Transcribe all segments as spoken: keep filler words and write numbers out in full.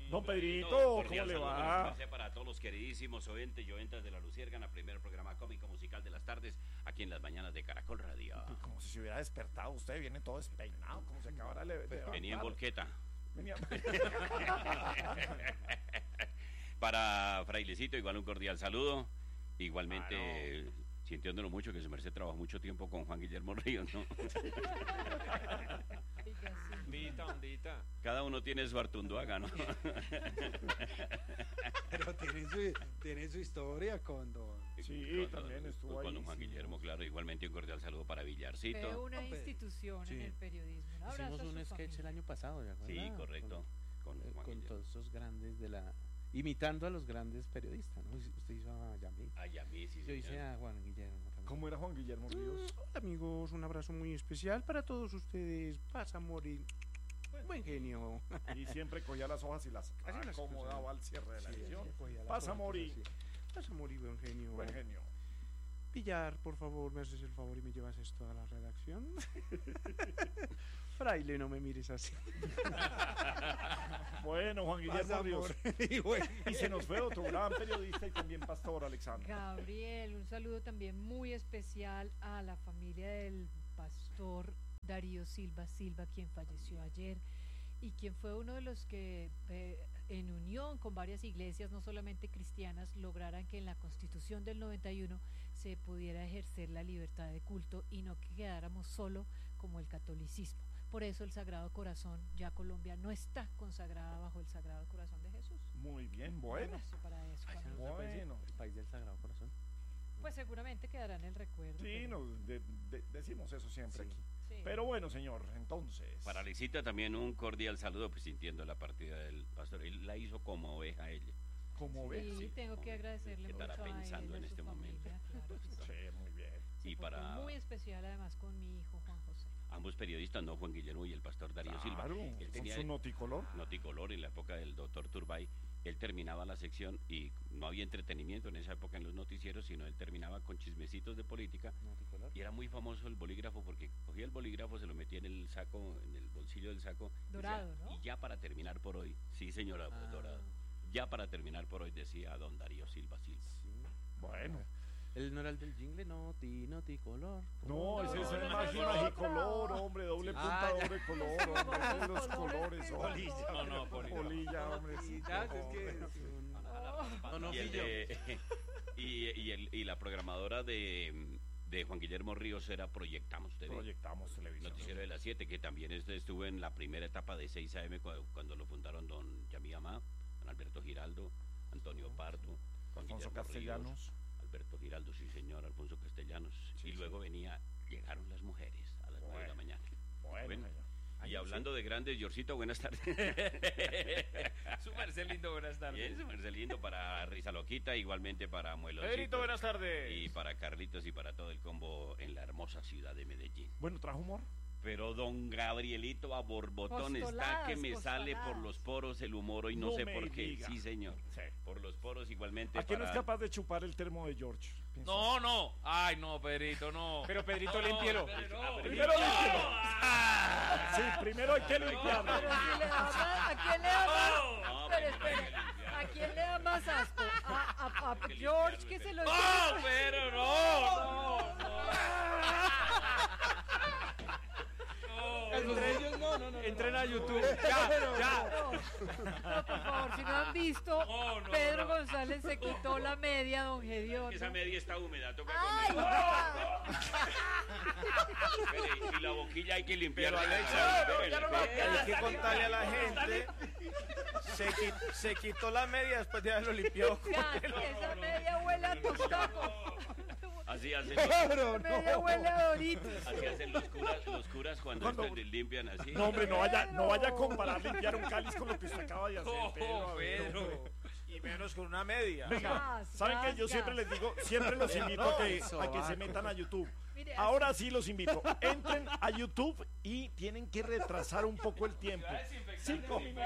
Don Pedrito, ¿cómo le va? Para todos los queridísimos oyentes y oyentas de La Luciérgana, primer programa cómico musical de las tardes, aquí en las mañanas de Caracol Radio. Como si se hubiera despertado usted, viene todo despeinado, como se acabara de levantar. Venía en volqueta. Venía... Para Frailecito, igual un cordial saludo. Igualmente, ah, no. sintiéndolo mucho, que su merced trabajó mucho tiempo con Juan Guillermo Ríos, ¿no? Ondita, ondita. Cada uno tiene su Artunduaga, ¿no? Pero tiene su, tiene su historia con don... Sí, con, también estuvo con, ahí. Con don Juan sí, Guillermo, no. claro. Igualmente un cordial saludo para Villarcito. Fue una institución sí. en el periodismo. Un abrazo Hicimos un a su sketch familia. el año pasado, ¿de acuerdo? Sí, correcto. Con, Con, con, Juan con Guillermo. todos esos grandes de la... Imitando a los grandes periodistas, ¿no? Usted hizo a Yamí. A Yamí, sí, Yo hice señor. a Juan Guillermo también. ¿Cómo era Juan Guillermo Ríos? Hola amigos, un abrazo muy especial para todos ustedes. Pasa a morir. Buen genio. Y siempre cogía las hojas y las Así las acomodaba cosas. al cierre de la Sí, edición. así cogía las Pasa a hojas, morir. así. Pasa a morir, buen genio. Buen genio. Pillar, por favor, me haces el favor y me llevas esto a la redacción. Fraile, no me mires así. Bueno, Juan Guillermo Ríos. Y se nos fue otro gran periodista y también pastor, Alexandra. Gabriel, un saludo también muy especial a la familia del pastor Darío Silva Silva, quien falleció ayer y quien fue uno de los que eh, en unión con varias iglesias, no solamente cristianas, lograran que en la Constitución del noventa y uno se pudiera ejercer la libertad de culto y no que quedáramos solo como el catolicismo. Por eso el Sagrado Corazón, ya Colombia no está consagrada bajo el Sagrado Corazón de Jesús. Muy bien, bueno. Un abrazo para eso, Ay, familia. ¿no se puede decir? Bueno. El país del Sagrado Corazón. Pues seguramente quedará en el recuerdo. Sí, pero... no, de, de, decimos eso siempre Sí. aquí. Sí. Pero bueno, señor, entonces. Para Alisita también un cordial saludo, pues sintiendo la partida del pastor. Él la hizo como oveja ella. ¿Cómo ves? Sí, Sí, tengo que hombre, agradecerle ¿qué mucho estará a pensando él, en a su este familia, momento? claro que sí. Sí, muy bien. Se Y portó para- muy especial además con mi hijo Juan José. Ambos periodistas, no Juan Guillermo y el pastor Darío Silva. Claro, Él con tenía su noticolor. Noticolor en la época del doctor Turbay. Él terminaba la sección y no había entretenimiento en esa época en los noticieros, sino él terminaba con chismecitos de política. Noticolor. Y era muy famoso el bolígrafo porque cogía el bolígrafo, se lo metía en el saco, en el bolsillo del saco. Dorado, decía, ¿no? Y ya para terminar por hoy, sí señora, Ah. dorado. Ya para terminar por hoy decía don Darío Silva Silva. Sí. Bueno. El no era el del jingle, noti, noticolor. No, ese No, es no, el no, mágico no, magicolor, otra. hombre, doble Sí. punta, Ah, ya. doble color, hombre, esos son los colores, Colores, polilla. No, no, polilla. Polilla, hombre, sí, Ya, es hombre. que es un- No, no, y, el fui yo. de- y, y, el- y la programadora de, de Juan Guillermo Ríos era Proyectamos T V. Proyectamos televisión. Noticiero de las siete, que también este estuvo en la primera etapa de seis a eme cuando, cuando lo fundaron don Yamí Amá, don Alberto Giraldo, Antonio Pardo, Juan Alfonso Guillermo Castellanos. Ríos, Alberto Giraldo, sí señor, Alfonso Castellanos. Sí, y sí. luego venía, llegaron las mujeres a las nueve de la Bueno. mañana. Bueno, Bueno. señor. Y hablando de grandes, Yorcito, buenas tardes. Su merced lindo, buenas Bien, su merced lindo para Risa Loquita, igualmente para Mueloncito. Pedrito, buenas tardes. Y para Carlitos y para todo el combo en la hermosa ciudad de Medellín. Bueno, ¿trajo humor? Pero don Gabrielito a borbotón está Postoladas, que me sale postoladas. por los poros el humor hoy, no, No sé me por qué. diga. Sí, señor. Sí. Por los poros igualmente. ¿A quién no para- es capaz de chupar el termo de George? Piensa. No, no. Ay, no, Pedrito, no. Pero Pedrito, No, no, límpielo. pero Ah, no. pero- Primero límpielo. Sí, primero hay que limpiarlo. Pero si le da más, ¿a quién le da más? No, Pero pero espere, hay que limpiarlo. ¿a quién le da más asco? ¿A, a- a que George limpiarlo, que se lo pero- ¡Oh, pero no! No, no. Entre ellos no, no, no. Entren a YouTube. Ya, ya. No, no, por favor, si no han visto, No, no, Pedro no. González se quitó la media, don Gediondo. Esa media está húmeda, toca ¡Ay! comer. Espere, y la boquilla hay que limpiarla. Pero, Alexa, no, ya no va a Espere, quedar. Hay que contarle a la gente. Se, qui- se quitó la media después de haberlo limpiado. Ya, esa media huele a tostaco. Así hacen los, Esa media huele a Doritos. así hacen los curas, los curas cuando, Cuando- estos limpian así. No, hombre, no vaya, no vaya a comparar limpiar un cáliz con lo que usted acaba de hacer, Oh, Pedro. a ver. Pedro. Y menos con una media. Venga, Gas, saben que gas, yo siempre gas. les digo, siempre los invito a que, eso, a que se Baco. metan a YouTube. Mire, Ahora sí los invito. Entren a YouTube y tienen que retrasar un poco el tiempo. Cinco minutos.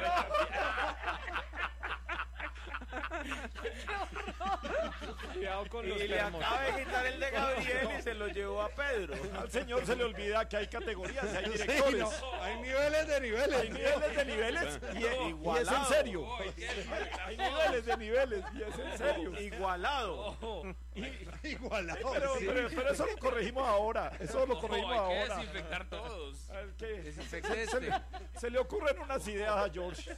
Cuidado con los Y le termos. acaba de quitar el de Gabriel y se lo llevó a Pedro. Al señor se le olvida que hay categorías, hay Sí, directores. no, hay niveles de niveles. Hay niveles de niveles y, y es en Igualado. serio. Uy, qué Hay niveles de niveles y es en serio. Igualado. Oh, Igualado. Pero, sí. pero, pero eso lo corregimos ahora. Eso lo oh, corregimos hay que ahora. desinfectar todos. A ver, ¿qué? Desinfecte Se, se este. le, se le ocurren unas ideas a George.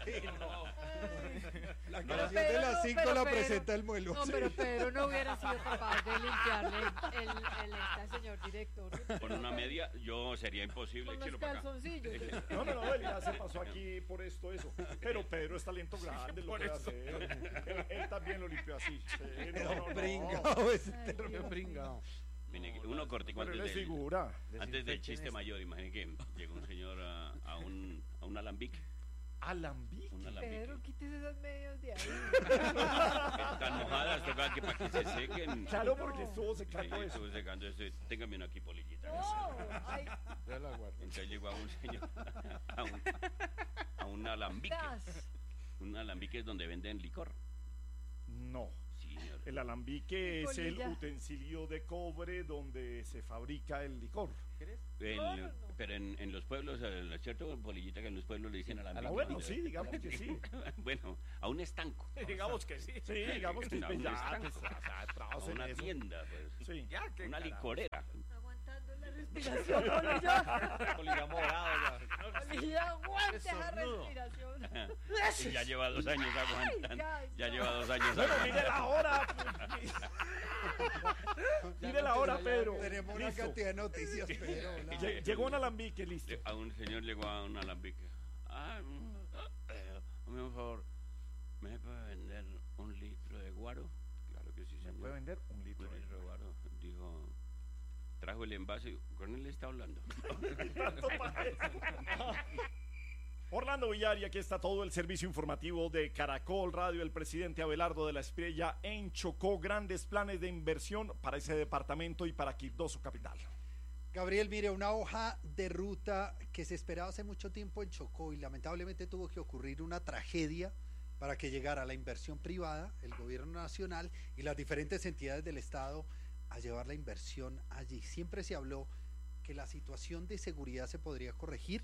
La Pero canción de Pedro, las cinco pero la Pedro- presenta el muelo. No, pero Pedro no hubiera sido capaz de limpiarle el, el, el, señor director. Con una media, yo sería imposible Con los echarlo para acá. calzoncillos. No, no, no, él ya se pasó aquí por esto, eso. Pero Pedro es talento grande, lo puede hacer. Él, él también lo limpió así. Sí, no, no, no. Pringao ese Ay, término. Dios mío. Pringao. Mire, uno cortico Pero él antes es del, figura. antes del chiste mayor. Imaginen que llegó un señor a, a un, a un alambique. Alambique. Un alambique. Pedro, quítese esas medias de ahí. Están mojadas, toca que para que se sequen. Claro, porque estuvo Sí, secando eso. estuve secando eso. Téngame uno aquí, polillita. No, ay, Ya la guardo. Entonces llegó a un señor, a un, a un alambique. gas. Un alambique es donde venden licor. No. Sí, señor. El alambique es el Polilla. utensilio de cobre donde se fabrica el licor. El- No, no, no. Pero en, en los pueblos, eh, ¿es cierto, polillita, que en los pueblos le dicen alambique? Ah, bueno, sí, digamos que sí. Bueno, a un estanco. Digamos que sí. Sí, digamos que No, un ya, estanco. pues, o sea, A entrados en una eso. tienda, pues. Sí. Ya, qué Una carajo. licorera. Aguantando la respiración, Polilla. Polilla morado ya. Polilla, aguante esa Estornudo. respiración. Y ya lleva dos años aguantando. ya, Ya no. lleva dos años Bueno, aguantando. mire la hora. Mire la hora, Pedro. Tenemos una Listo. cantidad de noticias, pero la- Lle- Llegó un alambique, listo. A un señor llegó a un alambique. Ah, mm, eh, hazme un favor. ¿Me puede vender un litro de guaro? Claro que sí, señor. ¿Puede vender un litro? Un litro de guaro. Dijo, trajo el envase. ¿Con él le está hablando? Orlando Villar, y aquí está todo el servicio informativo de Caracol Radio. El presidente Abelardo de la Espriella en Chocó, grandes planes de inversión para ese departamento y para Quibdó, su capital. Gabriel, mire, una hoja de ruta que se esperaba hace mucho tiempo en Chocó y lamentablemente tuvo que ocurrir una tragedia para que llegara la inversión privada, el gobierno nacional y las diferentes entidades del Estado a llevar la inversión allí. Siempre se habló que la situación de seguridad se podría corregir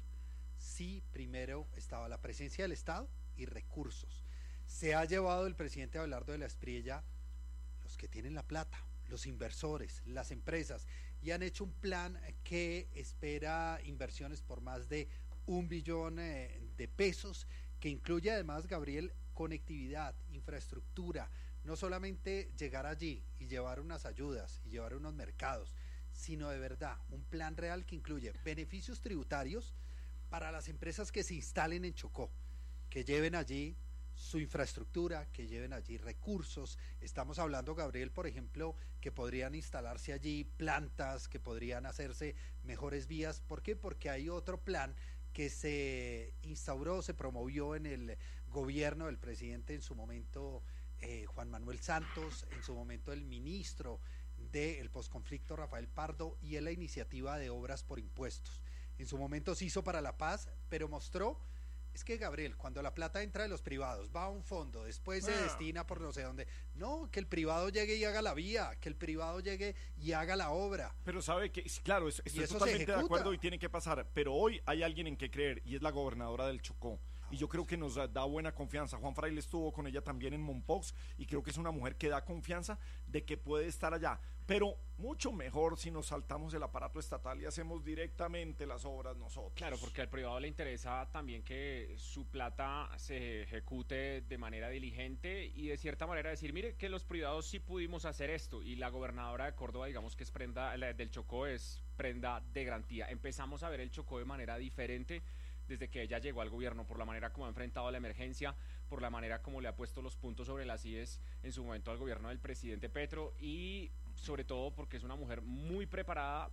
si primero estaba la presencia del Estado y recursos. Se ha llevado el presidente Abelardo de la Espriella los que tienen la plata, los inversores, las empresas, y han hecho un plan que espera inversiones por más de un billón eh, de pesos, que incluye además, Gabriel, conectividad, infraestructura, no solamente llegar allí y llevar unas ayudas y llevar unos mercados, sino de verdad un plan real que incluye beneficios tributarios para las empresas que se instalen en Chocó, que lleven allí su infraestructura, que lleven allí recursos. Estamos hablando, Gabriel, por ejemplo, que podrían instalarse allí plantas, que podrían hacerse mejores vías. ¿Por qué? Porque hay otro plan que se instauró, se promovió en el gobierno del presidente en su momento, eh, Juan Manuel Santos, en su momento el ministro del posconflicto, Rafael Pardo, y en la iniciativa de obras por impuestos. En su momento se hizo para la paz, pero mostró, es que, Gabriel, cuando la plata entra de los privados, va a un fondo, después se Ah. destina por no sé dónde, no, que el privado llegue y haga la vía, que el privado llegue y haga la obra. Pero sabe que, sí, claro, es- estoy eso se totalmente de ejecuta. acuerdo y tiene que pasar, pero hoy hay alguien en que creer y es la gobernadora del Chocó. Y yo creo que nos da, da buena confianza. Juan Fraile estuvo con ella también en Mompox y creo que es una mujer que da confianza de que puede estar allá. Pero mucho mejor si nos saltamos el aparato estatal y hacemos directamente las obras nosotros. Claro, porque al privado le interesa también que su plata se ejecute de manera diligente y de cierta manera decir, mire que los privados sí pudimos hacer esto, y la gobernadora de Córdoba, digamos que es prenda, la del Chocó es prenda de garantía. Empezamos a ver el Chocó de manera diferente desde que ella llegó al gobierno, por la manera como ha enfrentado la emergencia, por la manera como le ha puesto los puntos sobre las íes en su momento al gobierno del presidente Petro, y sobre todo porque es una mujer muy preparada,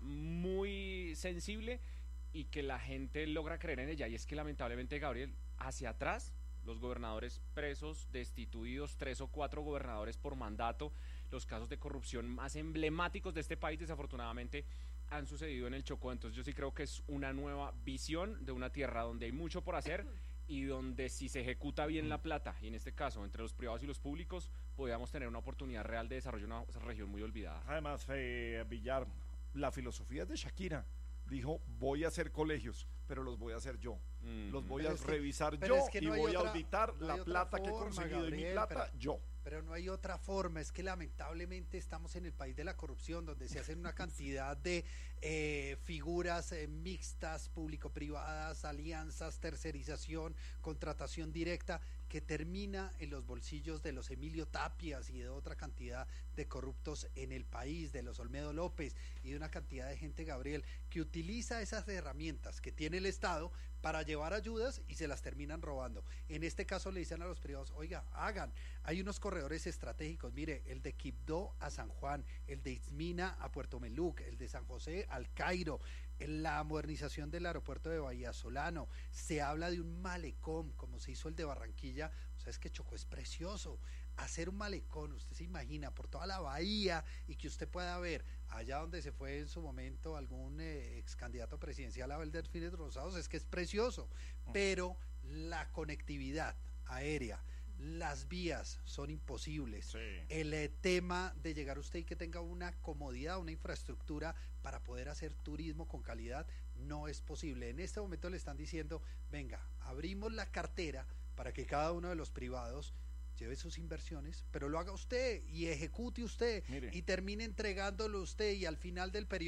muy sensible, y que la gente logra creer en ella. Y es que lamentablemente, Gabriel, hacia atrás, los gobernadores presos, destituidos, tres o cuatro gobernadores por mandato, los casos de corrupción más emblemáticos de este país, desafortunadamente, han sucedido en el Chocó. Entonces yo sí creo que es una nueva visión de una tierra donde hay mucho por hacer y donde si se ejecuta bien la plata, y en este caso entre los privados y los públicos, podríamos tener una oportunidad real de desarrollo en una región muy olvidada. Además, eh, Villar, la filosofía es de Shakira. Dijo, voy a hacer colegios, pero los voy a hacer yo. Mm. Los voy Pero a es que- revisar pero yo es que y no hay voy a otra- auditar no la hay otra plata que he forma, conseguido y mi Gabriel, plata pero- yo. Pero no hay otra forma, es que lamentablemente estamos en el país de la corrupción, donde se hacen una cantidad de eh, figuras eh, mixtas, público-privadas, alianzas, tercerización, contratación directa, que termina en los bolsillos de los Emilio Tapias y de otra cantidad de corruptos en el país, de los Olmedo López y de una cantidad de gente, Gabriel, que utiliza esas herramientas que tiene el Estado para llevar ayudas y se las terminan robando. En este caso le dicen a los privados, oiga, hagan, hay unos corredores estratégicos, mire, el de Quibdó a San Juan, el de Izmina a Puerto Meluc, el de San José al Cairo, la modernización del aeropuerto de Bahía Solano, se habla de un malecón, como se hizo el de Barranquilla, o sea, es que Chocó es precioso, hacer un malecón, usted se imagina, por toda la bahía, y que usted pueda ver, allá donde se fue en su momento algún eh, ex candidato presidencial a ver Delfines Rosados, es que es precioso, pero la conectividad aérea, las vías son imposibles. Sí. El eh, tema de llegar usted y que tenga una comodidad, una infraestructura para poder hacer turismo con calidad, no es posible. En este momento le están diciendo, venga, abrimos la cartera para que cada uno de los privados lleve sus inversiones, pero lo haga usted y ejecute usted Mire. y termine entregándolo usted y al final del periodo